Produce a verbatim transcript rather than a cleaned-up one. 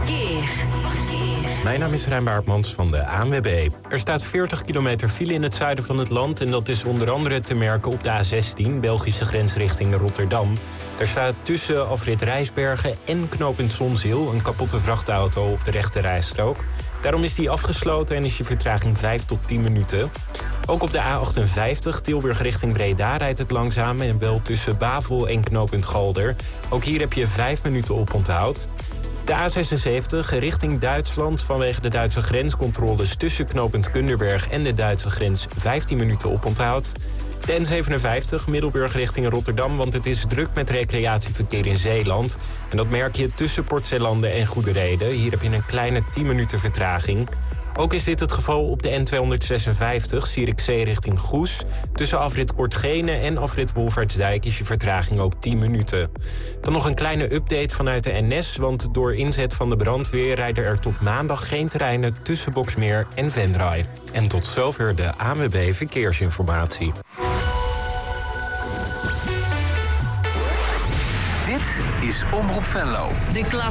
Verkeer. Mijn naam is Rijn Baartmans van de A N W B. Er staat veertig kilometer file in het zuiden van het land en dat is onder andere te merken op de A zestien, Belgische grens richting Rotterdam. Daar staat tussen afrit Rijsbergen en knooppunt Zonzeel een kapotte vrachtauto op de rechte rijstrook. Daarom is die afgesloten en is je vertraging vijf tot tien minuten. Ook op de A achtenvijftig, Tilburg richting Breda, rijdt het langzaam en wel tussen Bavel en knooppunt Galder. Ook hier heb je vijf minuten oponthoud. De A zesenzeventig richting Duitsland vanwege de Duitse grenscontroles tussen knooppunt Kunderberg en de Duitse grens vijftien minuten oponthoud. De N zevenenvijftig Middelburg richting Rotterdam, want het is druk met recreatieverkeer in Zeeland. En dat merk je tussen Port Zeelanden en Goedereden. Hier heb je een kleine tien minuten vertraging. Ook is dit het geval op de N tweehonderdzesenvijftig, Zierikzee richting Goes. Tussen afrit Kortgene en afrit Wolvaartsdijk is je vertraging ook tien minuten. Dan nog een kleine update vanuit de N S, want door inzet van de brandweer rijden er tot maandag geen treinen tussen Boxmeer en Venray. En tot zover de A N W B Verkeersinformatie. Dit is Omroep Venlo. De klas.